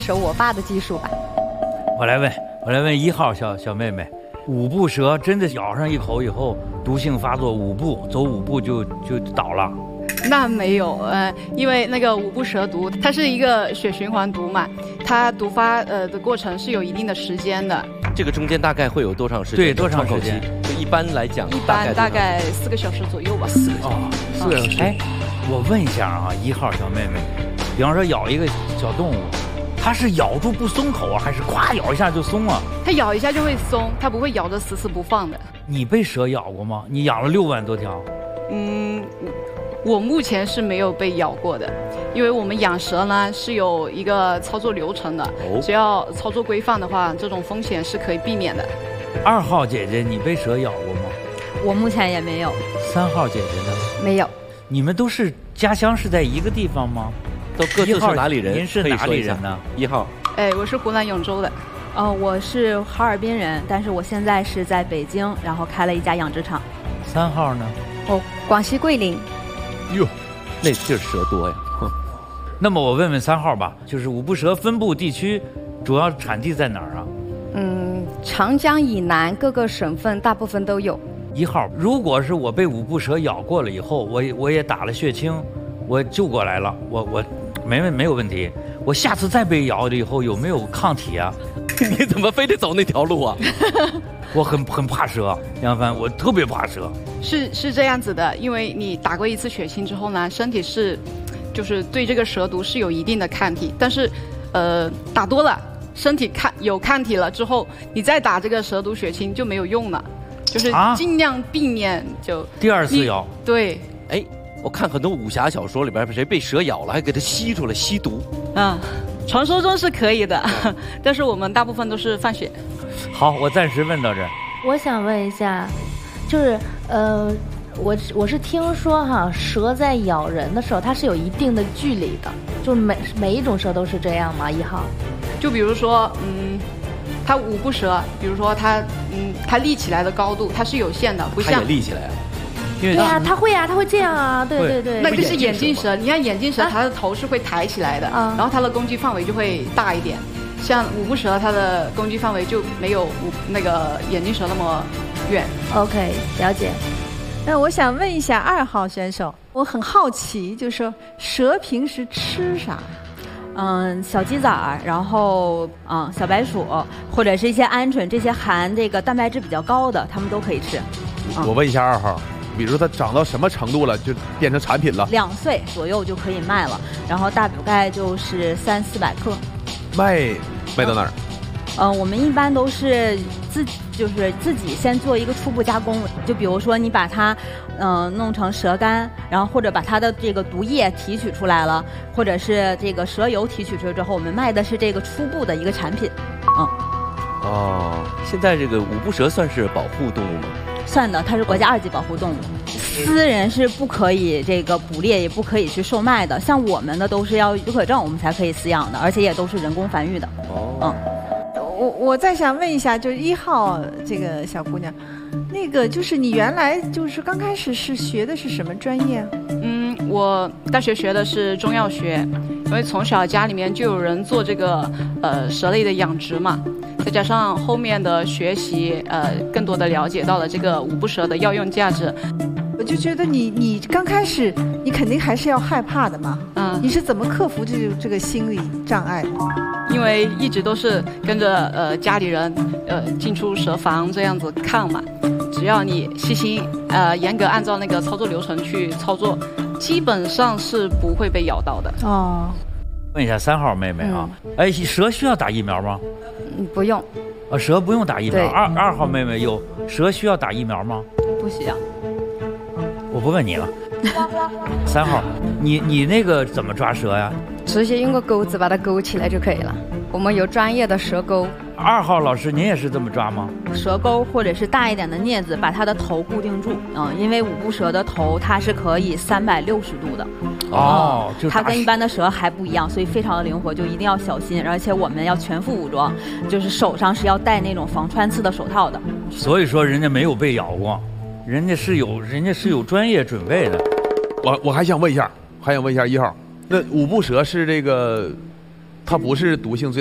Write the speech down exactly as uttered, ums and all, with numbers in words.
手我爸的技术吧。 我来问，我来问一号小小妹妹，五步蛇真的咬上一口以后，毒性发作，五步走五步就就倒了？ 那没有，呃，因为那个五步蛇毒，它是一个血循环毒嘛，它毒发呃的过程是有一定的时间的。 这个中间大概会有多长时间？ 对，多长时间？ 就一般来讲， 一般大概四个小时左右吧。 四个小时， 哦， 四个小时。 哎，我问一下啊，一号小妹妹，比方说咬一个小动物，它是咬住不松口啊，还是咵咬一下就松啊？ 它咬一下就会松，它不会咬得死死不放的。 你被蛇咬过吗？你养了六万多条。 嗯。我目前是没有被咬过的，因为我们养蛇呢是有一个操作流程的，哦、只要操作规范的话，这种风险是可以避免的。 二号姐姐，你被蛇咬过吗？ 我目前也没有。 三号姐姐呢？ 没有。 你们都是家乡是在一个地方吗？ 都各自是哪里人？ 您是哪里人呢？ 一号。 哎，我是湖南永州的。 呃，我是哈尔滨人，但是我现在是在北京，然后开了一家养殖场。 三号呢？ 哦，广西桂林。 哟，那地儿蛇多呀。 那么我问问三号吧，就是五步蛇分布地区，主要产地在哪儿啊？ 嗯，长江以南各个省份大部分都有。 一号，如果是我被五步蛇咬过了以后，我我也打了血清，我救过来了，我我没问没有问题。我下次再被咬了以后有没有抗体啊？ 你怎么非得走那条路啊？ 我很很怕蛇，杨帆，我特别怕蛇。 是是这样子的，因为你打过一次血清之后呢，身体是，就是对这个蛇毒是有一定的抗体，但是，呃，打多了，身体抗有抗体了之后，你再打这个蛇毒血清就没有用了，就是尽量避免就、 啊、第二次咬。 对， 哎，我看很多武侠小说里边，谁被蛇咬了还给它吸出来吸毒。 嗯，传说中是可以的，但是我们大部分都是放血。 好，我暂时问到这儿。 我想问一下，就是呃，我我是听说哈，蛇在咬人的时候，它是有一定的距离的，就每每一种蛇都是这样吗？一号， 就比如说，嗯，它五步蛇，比如说它，嗯，它立起来的高度它是有限的，不像它也立起来。 因为对呀、啊，它会啊，它会这样啊，对对对。 那个是眼镜蛇，你看眼镜蛇，它的头是会抬起来的，啊、然后它的攻击范围就会大一点。像五步蛇，它的攻击范围就没有五那个眼镜蛇那么远。 OK， 了解。 那我想问一下二号选手，我很好奇，就是说蛇平时吃啥？ 嗯，小鸡仔儿，然后嗯，小白鼠，或者是一些鹌鹑，这些含这个蛋白质比较高的，它们都可以吃。 嗯、我问一下二号。比如说它长到什么程度了，就变成产品了？ 两岁左右就可以卖了，然后大概就是三四百克。 卖卖到哪儿？ 呃，我们一般都是自就是自己先做一个初步加工，就比如说你把它，嗯、呃，弄成蛇干，然后或者把它的这个毒液提取出来了，或者是这个蛇油提取出来之后，我们卖的是这个初步的一个产品。嗯。 哦，现在这个五步蛇算是保护动物吗？ 算的，它是国家二级保护动物，私人是不可以这个捕猎，也不可以去售卖的。像我们的都是要许可证，我们才可以饲养的，而且也都是人工繁育的。 哦， 嗯，我我再想问一下，就是一号这个小姑娘，那个就是你原来就是刚开始是学的是什么专业？ 嗯，我大学学的是中药学，因为从小家里面就有人做这个呃蛇类的养殖嘛。再加上后面的学习，呃，更多的了解到了这个五步蛇的药用价值。 我就觉得你你刚开始你肯定还是要害怕的嘛，嗯，你是怎么克服这这个心理障碍的？ 因为一直都是跟着呃家里人呃进出蛇房这样子看嘛，只要你细心呃严格按照那个操作流程去操作，基本上是不会被咬到的。 哦。 问一下三号妹妹啊，嗯、哎，蛇需要打疫苗吗？ 嗯，不用。 啊，蛇不用打疫苗。二二号妹妹有蛇需要打疫苗吗？ 不需要。 我不问你了。三号，你你那个怎么抓蛇呀？ 直接用个钩子把它勾起来就可以了。我们有专业的蛇钩。 二号老师，您也是这么抓吗？ 蛇钩或者是大一点的镊子，把它的头固定住。嗯，因为五步蛇的头它是可以三百六十度的。 哦，嗯、就它跟一般的蛇还不一样，所以非常的灵活，就一定要小心。而且我们要全副武装，就是手上是要戴那种防穿刺的手套的。 所以说人家没有被咬过，人家是有人家是有专业准备的。 我我还想问一下，还想问一下一号，那五步蛇是这个它不是毒性最